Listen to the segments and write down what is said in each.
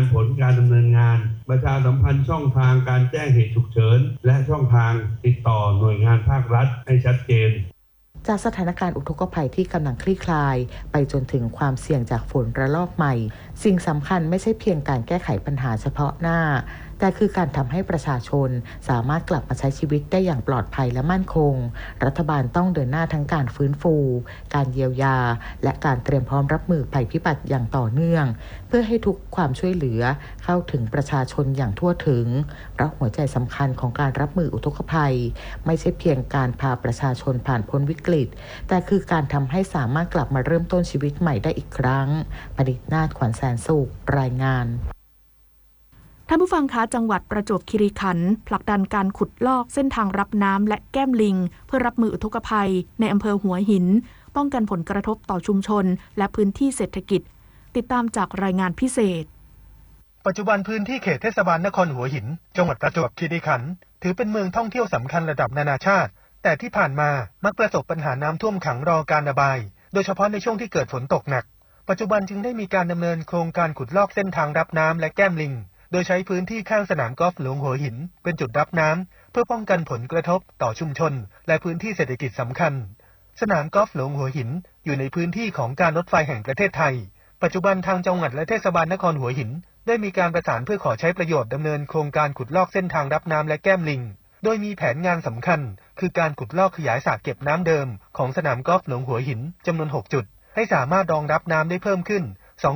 ผลการดำเนินงานประชาสัมพันธ์ช่องทางการแจ้งเหตุฉุกเฉินและช่องทางติดต่อหน่วยงานภาครัฐให้ชัดเจนจากสถานการณ์อุทกภัยที่กำลังคลี่คลายไปจนถึงความเสี่ยงจากฝนระลอกใหม่สิ่งสำคัญไม่ใช่เพียงการแก้ไขปัญหาเฉพาะหน้าแต่คือการทำให้ประชาชนสามารถกลับมาใช้ชีวิตได้อย่างปลอดภัยและมั่นคงรัฐบาลต้องเดินหน้าทั้งการฟื้นฟูการเยียวยาและการเตรียมพร้อมรับมือภัยพิบัติอย่างต่อเนื่องเพื่อให้ทุกความช่วยเหลือเข้าถึงประชาชนอย่างทั่วถึงเพราะหัวใจสำคัญของการรับมืออุทกภัยไม่ใช่เพียงการพาประชาชนผ่านพ้นวิกฤตแต่คือการทำให้สามารถกลับมาเริ่มต้นชีวิตใหม่ได้อีกครั้งปณิธนาถ ขวัญแสนสุขรายงานท่านผู้ฟังคะจังหวัดประจวบคีรีขันธ์ผลักดันการขุดลอกเส้นทางรับน้ำและแก้มลิงเพื่อรับมืออุทกภัยในอำเภอหัวหินป้องกันผลกระทบต่อชุมชนและพื้นที่เศรษฐกิจติดตามจากรายงานพิเศษปัจจุบันพื้นที่เขตเทศบาลนครหัวหินจังหวัดประจวบคีรีขันธ์ถือเป็นเมืองท่องเที่ยวสำคัญระดับนานาชาติแต่ที่ผ่านมามักประสบปัญหาน้ำท่วมขังรอการระบายโดยเฉพาะในช่วงที่เกิดฝนตกหนักปัจจุบันจึงได้มีการดำเนินโครงการขุดลอกเส้นทางรับน้ำและแก้มลิงโดยใช้พื้นที่ข้างสนามกอล์ฟหลวงหัวหินเป็นจุดรับน้ำเพื่อป้องกันผลกระทบต่อชุมชนและพื้นที่เศรษฐกิจสำคัญสนามกอล์ฟหลวงหัวหินอยู่ในพื้นที่ของการรถไฟแห่งประเทศไทยปัจจุบันทางจังหวัดและเทศบาลนครหัวหินได้มีการประสานเพื่อขอใช้ประโยชน์ดำเนินโครงการขุดลอกเส้นทางรับน้ำและแก้มลิงโดยมีแผนงานสำคัญคือการขุดลอกขยายสระเก็บน้ำเดิมของสนามกอล์ฟหลวงหัวหินจำนวน6จุดให้สามารถรองรับน้ำได้เพิ่มขึ้น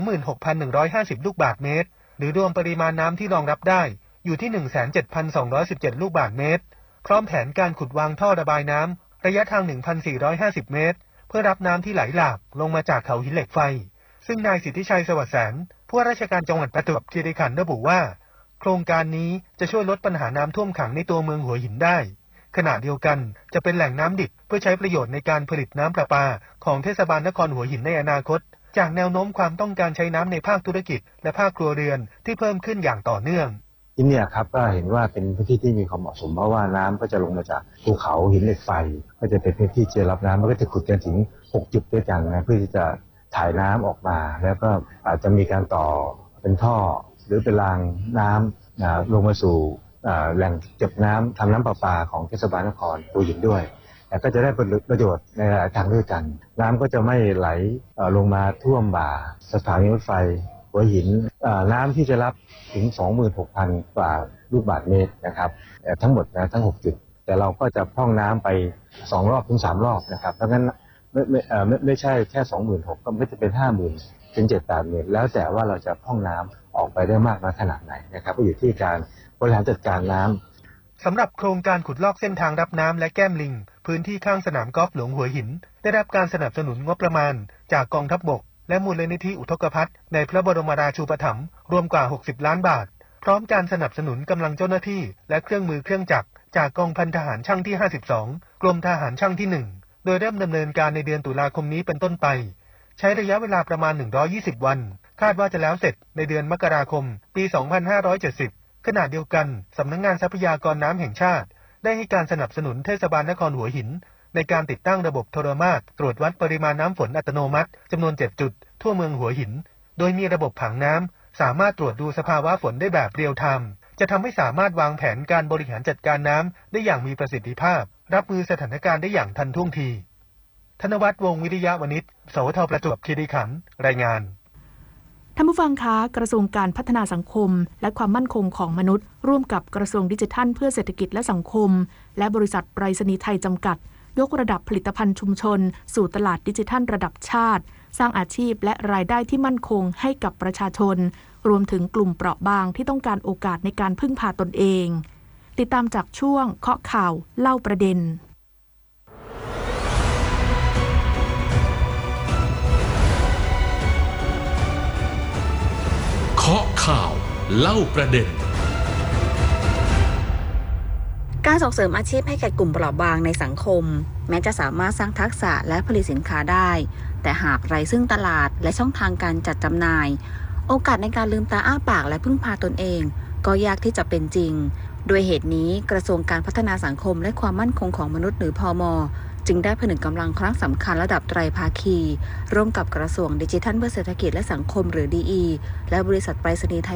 26,150 ลูกบาศก์เมตรหรือรวมปริมาณน้ำที่รองรับได้อยู่ที่ 17,217 ลูกบาศก์เมตรพร้อมแผนการขุดวางท่อระบายน้ำระยะทาง 1,450 เมตรเพื่อรับน้ำที่ไหลหลากลงมาจากเขาหินเหล็กไฟซึ่งนายสิทธิชัยสวัสดิ์แสนผู้ว่าราชการจังหวัดประจวบคีรีขันธ์ระบุว่าโครงการนี้จะช่วยลดปัญหาน้ำท่วมขังในตัวเมืองหัวหินได้ขณะเดียวกันจะเป็นแหล่งน้ำดิบเพื่อใช้ประโยชน์ในการผลิตน้ำประปาของเทศบาลนครหัวหินในอนาคตจากแนวโน้มความต้องการใช้น้ำในภาคธุรกิจและภาคครัวเรือนที่เพิ่มขึ้นอย่างต่อเนื่องที่นี่ครับก็เห็นว่าเป็นพื้นที่ที่มีความเหมาะสมเพราะว่าน้ำก็จะลงมาจากภูเขาหินเหล็กไฟก็จะเป็นพื้นที่ที่รับน้ำมันก็จะขุดกันถึง6จุดด้วยกันนะเพื่อที่จะถ่ายน้ำออกมาแล้วก็อาจจะมีการต่อเป็นท่อหรือเป็นรางน้ำลงมาสู่แหล่งเก็บน้ำทำน้ำประปาของเทศบาลนครหัวหินด้วยแต่ก็จะได้ประโยชน์ในหลายทางด้วยกันน้ำก็จะไม่ไหลลงมาท่วมบ่าสถานีรถไฟหัวหินน้ำที่จะรับถึง 26,000 กว่าลูกบาศก์เมตรนะครับทั้งหมดนะทั้ง6จุดแต่เราก็จะพร่องน้ำไป2รอบถึง3รอบนะครับเพราะงั้นไม่ใช่แค่ 26,000 ก็ไม่จะเป็น 50,000 เป็น 7-8,000 แล้วแต่ว่าเราจะพร่องน้ำออกไปได้มากน้อยขนาดไหนนะครับก็อยู่ที่การบริหารจัดการน้ำสำหรับโครงการขุดลอกเส้นทางรับน้ำและแก้มลิงพื้นที่ข้างสนามกอล์ฟหลวงหัวหินได้รับการสนับสนุนงบประมาณจากกองทัพบกและมูลนิธิอุทกภัทในพระบรมราชูปถัมภ์รวมกว่า60ล้านบาทพร้อมการสนับสนุนกำลังเจ้าหน้าที่และเครื่องมือเครื่องจักรจากกองพันทหารช่างที่52กรมทหารช่างที่1โดยเริ่มดำเนินการในเดือนตุลาคมนี้เป็นต้นไปใช้ระยะเวลาประมาณ120วันคาดว่าจะแล้วเสร็จในเดือนมกราคมปี2570ขณะเดียวกันสำนักงานทรัพยากรน้ำแห่งชาติได้ให้การสนับสนุนเทศบาลนครหัวหินในการติดตั้งระบบโทรมาตรตรวจวัดปริมาณน้ำฝนอัตโนมัติจำนวน7จุดทั่วเมืองหัวหินโดยมีระบบผังน้ำสามารถตรวจดูสภาวะฝนได้แบบเรียลไทม์จะทำให้สามารถวางแผนการบริหารจัดการน้ำได้อย่างมีประสิทธิภาพรับมือสถานการณ์ได้อย่างทันท่วงทีธนวัฒน์ วงศ์วิริยะวณิช สวท.ประจวบคีรีขันธ์รายงานท่านผู้ฟังคะกระทรวงการพัฒนาสังคมและความมั่นคงของมนุษย์ร่วมกับกระทรวงดิจิทัลเพื่อเศรษฐกิจและสังคมและบริษัทไปรษณีย์ไทยจำกัดยกระดับผลิตภัณฑ์ชุมชนสู่ตลาดดิจิทัลระดับชาติสร้างอาชีพและรายได้ที่มั่นคงให้กับประชาชนรวมถึงกลุ่มเปราะบางที่ต้องการโอกาสในการพึ่งพาตนเองติดตามจากช่วงเคาะข่าวเล่าประเด็นเคาะข่าวเล่าประเด็นการส่งเสริมอาชีพให้แก่กลุ่มเปราะบางในสังคมแม้จะสามารถสร้างทักษะและผลิตสินค้าได้แต่หากไร้ซึ่งตลาดและช่องทางการจัดจำหน่ายโอกาสในการลืมตาอ้าปากและพึ่งพาตนเองก็ยากที่จะเป็นจริงด้วยเหตุนี้กระทรวงการพัฒนาสังคมและความมั่นคงของมนุษย์หรือพม.จึงได้ผนึกกำลังครั้งสำคัญระดับไตรภาคีร่วมกับกระทรวงดิจิทัลเพื่อเศรษฐกิจและสังคมหรือ DE และบริษัทไปรษณีย์ไทย